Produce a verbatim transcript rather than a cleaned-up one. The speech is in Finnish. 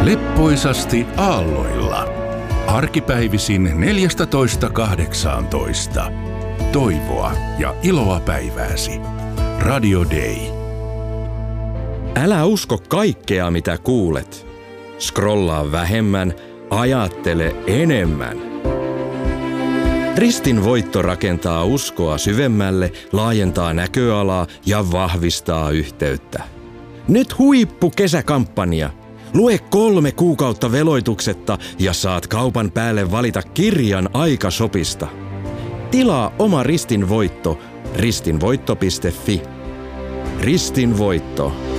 Leppoisasti aalloilla. Arkipäivisin neljästätoista kahdeksaantoista. Toivoa ja iloa päivääsi. Radio Day. Älä usko kaikkea, mitä kuulet. Scrollaa vähemmän, ajattele enemmän. Ristin voitto rakentaa uskoa syvemmälle, laajentaa näköalaa ja vahvistaa yhteyttä. Nyt huippu kesäkampanja. Lue kolme kuukautta veloituksetta ja saat kaupan päälle valita kirjan Aikashopista. Tilaa oma Ristin voitto ristinvoitto piste fi. Ristin voitto.